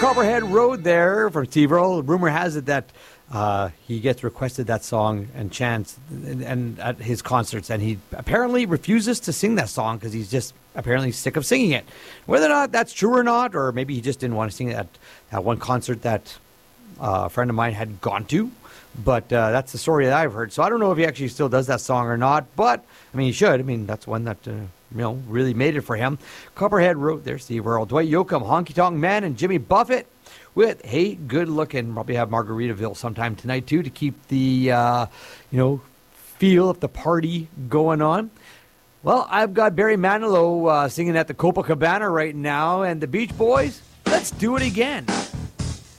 Copperhead Road there from Steve Earle. Rumor has it that he gets requested that song and chants and at his concerts, and he apparently refuses to sing that song because he's just apparently sick of singing it. Whether or not that's true or not, or maybe he just didn't want to sing it at that one concert that a friend of mine had gone to. But that's the story that I've heard. So I don't know if he actually still does that song or not. But, I mean, he should. I mean, that's one that, really made it for him. Copperhead Road there, Steve Earle. Dwight Yoakam, Honky Tonk Man, and Jimmy Buffett with Hey Good Lookin'. Probably have Margaritaville sometime tonight, too, to keep the, feel of the party going on. Well, I've got Barry Manilow singing at the Copacabana right now. And the Beach Boys, let's do it again.